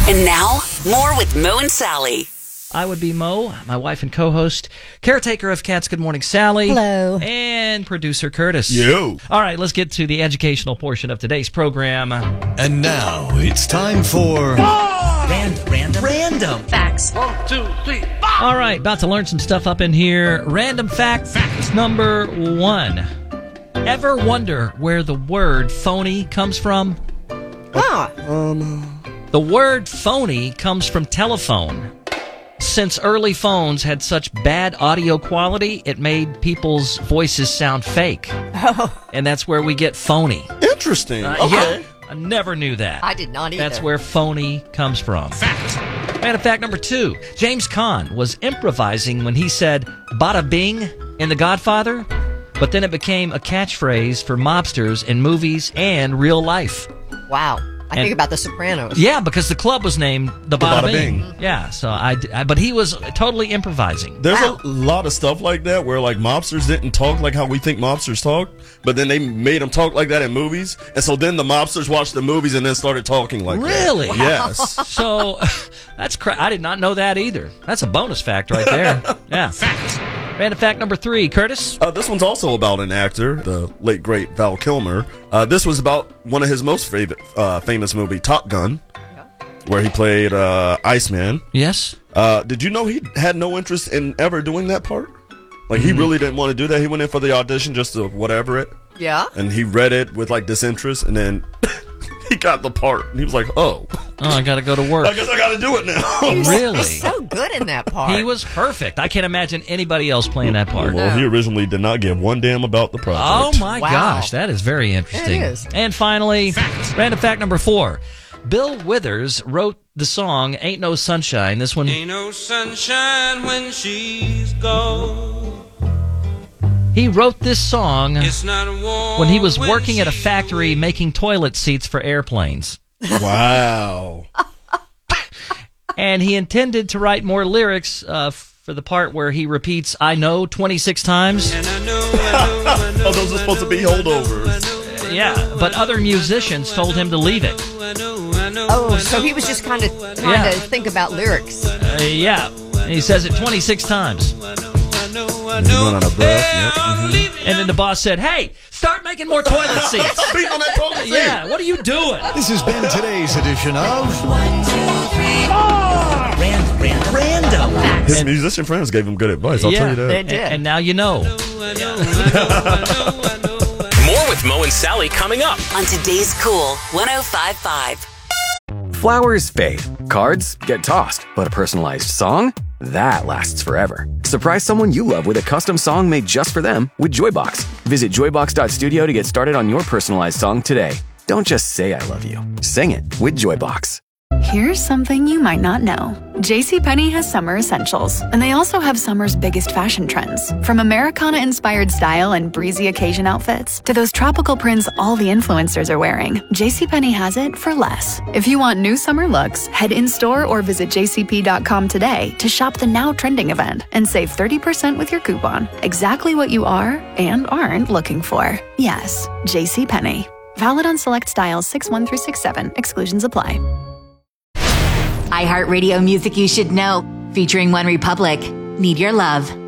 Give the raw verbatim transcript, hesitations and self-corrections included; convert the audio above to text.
And now, more with Mo and Sally. I would be Mo, my wife and co-host, caretaker of cats. Good morning, Sally. Hello. And producer Curtis. Yo. All right, let's get to the educational portion of today's program. And now it's time for Random, random, random Facts. One, two, three, All right, about to learn some stuff up in here. Random fact, fact number one. Ever wonder where the word phony comes from? Ah. Um, The word phony comes from telephone. Since early phones had such bad audio quality, it made people's voices sound fake. Oh. And that's where we get phony. interesting. Uh, okay. Yeah, I never knew that. I did not either. That's where phony comes from. Fact. Random fact number two. James Caan was improvising when he said bada bing in The Godfather, but then it became a catchphrase for mobsters in movies and real life. Wow. I And- think about The Sopranos. Yeah, because the club was named the Bada, Bada Bing. Bing. Yeah, so I, I, but he was totally improvising. There's Wow. a lot of stuff like that where like mobsters didn't talk like how we think mobsters talk, but then they made them talk like that in movies, and so then the mobsters watched the movies and then started talking like that. Really? Yes. So that's cra- I did not know that either. That's a bonus fact right there. Yeah. Fact. Random fact number three, Curtis. Uh, this one's also about an actor, the late great Val Kilmer. Uh, this was about one of his most favorite, uh, famous movie, Top Gun, where he played uh, Iceman. Yes. Uh, did you know he had no interest in ever doing that part? Like, he really didn't want to do that. He went in for the audition just to whatever it. Yeah. And he read it with, like, disinterest, and then he got the part. And he was like, oh, Oh, I got to go to work. I guess I got to do it now. Really? He's so good in that part. He was perfect. I can't imagine anybody else playing that part. Well, he originally did not give one damn about the project. Oh my Wow. gosh, that is very interesting. It is. And finally, random fact number four. Bill Withers wrote the song Ain't No Sunshine. This one, Ain't no sunshine when she's gone. he wrote this song It's not warm when he was when working at a she's factory making toilet seats for airplanes. Wow. And he intended to write more lyrics uh, for the part where he repeats I know twenty-six times. And I know, I know, I know, Oh, those are supposed to be I know, holdovers. I know, I know, Yeah, but other musicians told him to leave it. I know, I know, Oh, I so know, he was just kind of trying Yeah. to think about lyrics. Uh, yeah, and he says it twenty-six times. I know, I know, I You know. run out of breath, Yeah, yep. I'm leaving. And then the boss said, hey, start making more toilet seats. Beat on that toilet seat. Yeah, what are you doing? This has been today's edition of Random, random, random. His musician friends gave him good advice. I'll yeah, tell you that. They and, did. and now you know. I know, I know, I know, I know. More with Mo and Sally coming up. On today's Cool one oh five point five. Flowers fade, cards get tossed, but a personalized song? That lasts forever. Surprise someone you love with a custom song made just for them with Joybox. Visit joybox dot studio to get started on your personalized song today. Don't just say I love you. Sing it with Joybox. Here's something you might not know. JCPenney has summer essentials, and they also have summer's biggest fashion trends. From Americana-inspired style and breezy occasion outfits to those tropical prints all the influencers are wearing, JCPenney has it for less. If you want new summer looks, head in-store or visit j c p dot com today to shop the now trending event and save thirty percent with your coupon. Exactly what you are and aren't looking for. Yes, JCPenney. Valid on select styles six one through six seven. Exclusions apply. iHeartRadio music you should know, featuring One Republic. Need Your Love.